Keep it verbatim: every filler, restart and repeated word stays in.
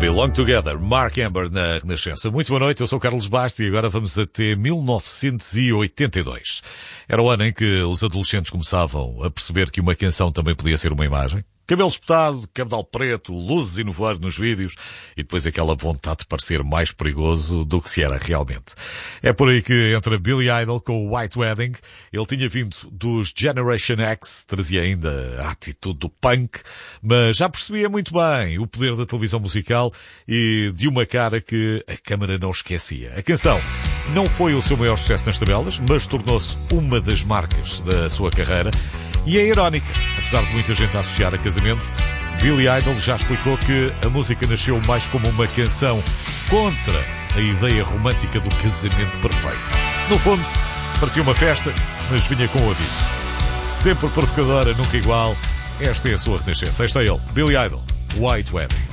Belong Together, Mark Amber na Renascença. Muito boa noite, eu sou Carlos Bastos e agora vamos até mil novecentos e oitenta e dois. Era o ano em que os adolescentes começavam a perceber que uma canção também podia ser uma imagem. Cabelo espetado, cabedal preto, luzes e nevoeiro nos vídeos e depois aquela vontade de parecer mais perigoso do que se era realmente. É por aí que entra Billy Idol com o White Wedding. Ele tinha vindo dos Generation X, trazia ainda a atitude do punk, mas já percebia muito bem o poder da televisão musical e de uma cara que a câmara não esquecia. A canção não foi o seu maior sucesso nas tabelas, mas tornou-se uma das marcas da sua carreira. E é irónica, apesar de muita gente a associar a casamentos, Billy Idol já explicou que a música nasceu mais como uma canção contra a ideia romântica do casamento perfeito. No fundo, parecia uma festa, mas vinha com o aviso. Sempre provocadora, nunca igual, esta é a sua renascença. Este é ele, Billy Idol, White Wedding.